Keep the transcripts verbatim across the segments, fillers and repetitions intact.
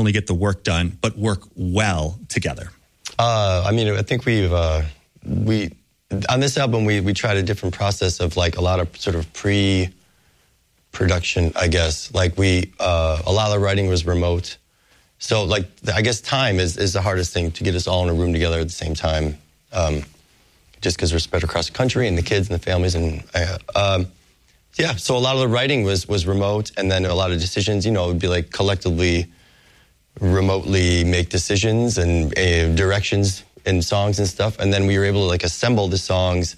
only get the work done, but work well together? Uh, I mean, I think we've, uh, we, on this album, we, we tried a different process of like a lot of sort of pre-production, I guess. Like we, uh, a lot of the writing was remote. So like, I guess time is, is the hardest thing, to get us all in a room together at the same time. Um, just because we're spread across the country and the kids and the families. And uh, um, yeah, so a lot of the writing was, was remote, and then a lot of decisions, you know, it would be like collectively, remotely make decisions and uh, directions in songs and stuff. And then we were able to like assemble the songs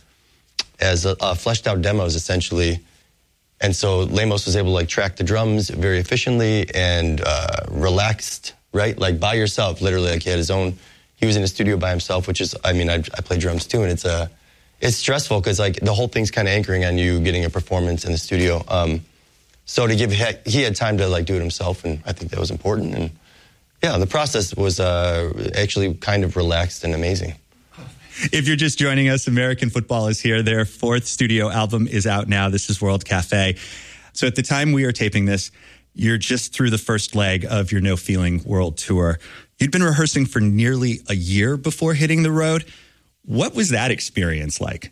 as uh, uh, fleshed out demos essentially. And so Lemos was able to like track the drums very efficiently and uh, relaxed, right? Like by yourself, literally, like he had his own, he was in a studio by himself, which is, I mean, I, I play drums too, and it's a, it's stressful because like the whole thing's kind of anchoring on you getting a performance in the studio. Um, so to give, he had time to like do it himself, and I think that was important. And yeah, the process was uh, actually kind of relaxed and amazing. If you're just joining us, American Football is here. Their fourth studio album is out now. This is World Cafe. So at the time we are taping this, you're just through the first leg of your No Feeling World Tour. You'd been rehearsing for nearly a year before hitting the road. What was that experience like?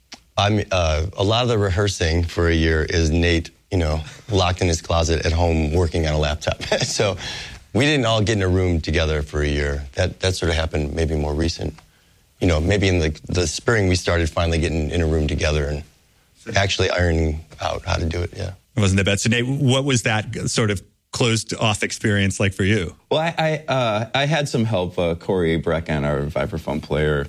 I'm uh, a lot of the rehearsing for a year is Nate, you know, locked in his closet at home working on a laptop. So we didn't all get in a room together for a year. That that sort of happened maybe more recent. You know, maybe in the, the spring we started finally getting in a room together and actually ironing out how to do it, yeah. It wasn't that bad. So Nate, what was that sort of closed off experience like for you? Well, I I, uh, I had some help. Uh, Corey Brecken, our vibraphone player,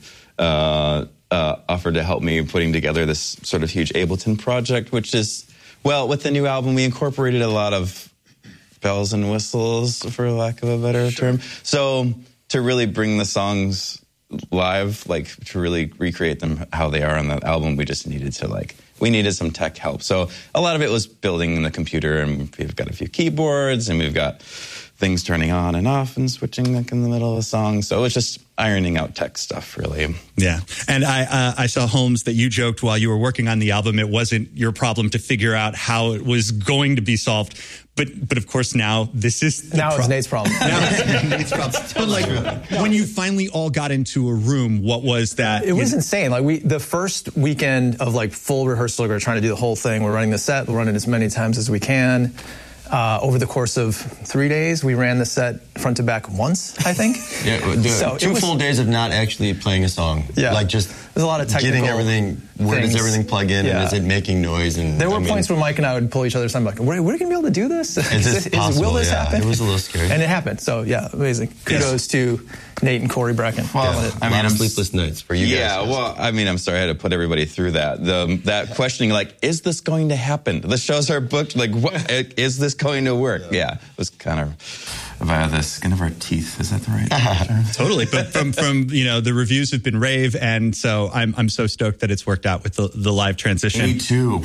uh, uh, offered to help me putting together this sort of huge Ableton project, which is, well, with the new album, we incorporated a lot of bells and whistles, for lack of a better Sure. term. So to really bring the songs live, like to really recreate them how they are on that album, we just needed to like, we needed some tech help. So a lot of it was building in the computer, and we've got a few keyboards, and we've got things turning on and off and switching like in the middle of a song. So it was just ironing out tech stuff, really. Yeah. And I uh, I saw, Holmes, that you joked while you were working on the album, it wasn't your problem to figure out how it was going to be solved. But but of course now this is the now pro- it's Nate's problem. Now it's Nate's problem. But like when you finally all got into a room, what was that? It was you know? insane. Like we, the first weekend of like full rehearsal, we're trying to do the whole thing. We're running the set. We're running as many times as we can. Uh, over the course of three days, we ran the set front to back once, I think. Yeah, the, so two was, full days of not actually playing a song. Yeah, like just there's a lot of technical getting everything. Where things. does everything plug in? Yeah. And is it making noise? And there were I mean, points where Mike and I would pull each other's time, like, "We're, we're going to be able to do this? Is this is, possible? Will this yeah, happen?" It was a little scary, and it happened. So yeah, amazing. Kudos yes. to Nate and Corey Brecken. Well, yeah. I mean, a lot of I'm, sleepless nights for you yeah, guys. Yeah, well, I mean, I'm sorry I had to put everybody through that. The that questioning, like, is this going to happen? The shows are booked. Like, what is this going to work? Yeah, yeah, it was kind of via the skin of our teeth. Is that the right term? Totally. But from from you know, the reviews have been rave, and so I'm I'm so stoked that it's worked out with the, the live transition. Me too.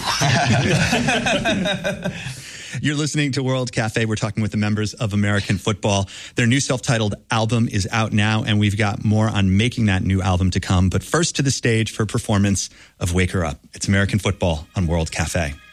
You're listening to World Cafe. We're talking with the members of American Football. Their new self-titled album is out now, and we've got more on making that new album to come. But first to the stage for a performance of Wake Her Up. It's American Football on World Cafe.